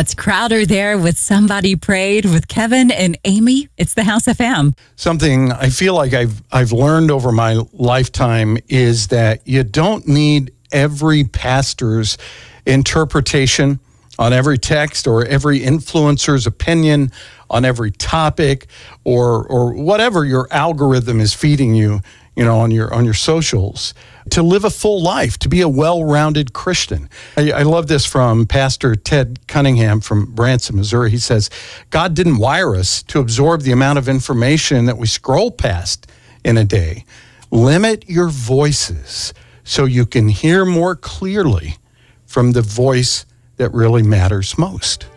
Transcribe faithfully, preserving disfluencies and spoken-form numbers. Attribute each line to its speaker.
Speaker 1: That's Crowder there with Somebody Prayed with Kevin and Amy. It's the House F M.
Speaker 2: Something I feel like I've I've learned over my lifetime is that you don't need every pastor's interpretation on every text or every influencer's opinion on every topic or or whatever your algorithm is feeding you, you know, on your on your socials, to live a full life, to be a well-rounded Christian. I, I love this from Pastor Ted Cunningham from Branson, Missouri. He says, God didn't wire us to absorb the amount of information that we scroll past in a day. Limit your voices so you can hear more clearly from the voice that really matters most.